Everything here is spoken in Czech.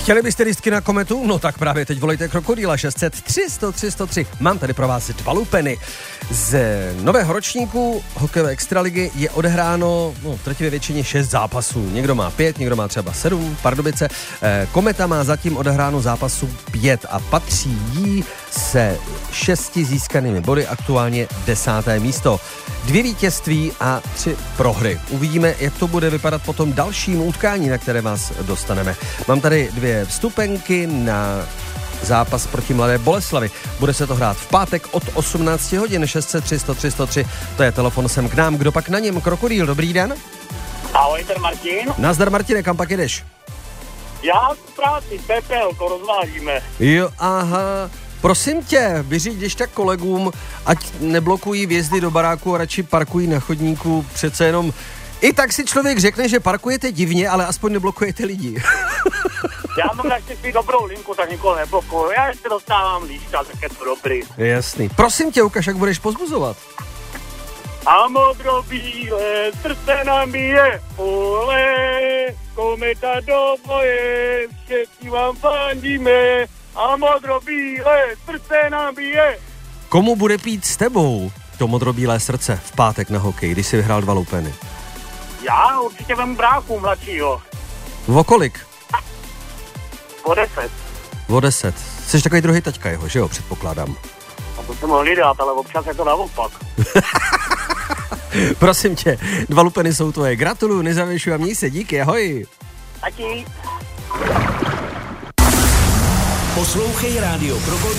Chtěli byste lístky na Kometu? No tak právě teď volejte Krokodýla 600 303 103. Mám tady pro vás 2 lupeny. Z nového ročníku hokejové extraligy je odehráno v drtivé většině 6 zápasů. Někdo má 5, někdo má třeba 7, Pardubice. Kometa má zatím odehráno zápasů 5 a patří jí se 6 získanými body aktuálně 10. místo. 2 vítězství a 3 prohry. Uvidíme, jak to bude vypadat po tom dalším utkání, na které vás dostaneme. Mám tady 2 vstupenky na zápas proti Mladé Boleslavi. Bude se to hrát v pátek od 18 hodin 603 103 103. To je telefon sem k nám. Kdo pak na něm? Krokodýl, dobrý den. Ahoj, tady Martin. Nazdar Martine, kam pak jdeš? Já v práci, PPL, to rozvážíme. Jo, aha. Prosím tě, vyřídíš tak kolegům, ať neblokují vjezdy do baráku a radši parkují na chodníku. Přece jenom i tak si člověk řekne, že parkujete divně, ale aspoň neblokujete lidi. Já mám naštěstí dobrou linku, tak nikoho neblokuju. Já ještě dostávám líška, tak je to dobrý. Jasný. Prosím tě, ukaž, jak budeš pozbuzovat. A modrobílé srdce nám bije, ole, Kometa do boje, všichni vám fandíme. A modrobílé srdce nám bije. Komu bude pít s tebou to modrobílé srdce v pátek na hokej, když jsi vyhrál 2 lupeny? Já určitě vem bráchu mladšího. O kolik? O 10. O 10. Jsi takový druhý taťka jeho, že jo, předpokládám. A to se mohli dát, ale občas je to naopak. Prosím tě, 2 lupeny jsou tvoje. Gratuluju, nezavěšuji a měj se, díky, ahoj. Taky. Poslouchej Rádio Krokodýl.